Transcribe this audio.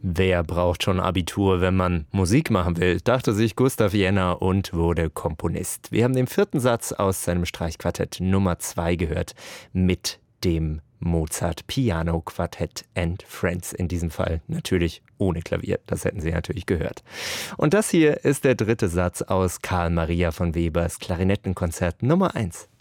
Wer braucht schon Abitur, wenn man Musik machen will, dachte sich Gustav Jenner und wurde Komponist. Wir haben den 4. Satz aus seinem Streichquartett Nummer 2 gehört mit dem Mozart Piano Quartett and Friends. In diesem Fall natürlich ohne Klavier, das hätten Sie natürlich gehört. Und das hier ist der 3. Satz aus Karl Maria von Webers Klarinettenkonzert Nummer 1.